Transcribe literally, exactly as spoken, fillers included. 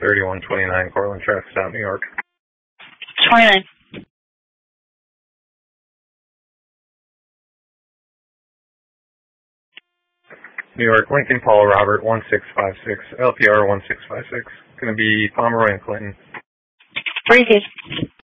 thirty-one twenty-nine Cortland traffic stop, New York. twenty-nine. New York, Lincoln Paul Robert one six five six, L P R one six five six. Going to be Pomeroy and Clinton. Briefcase.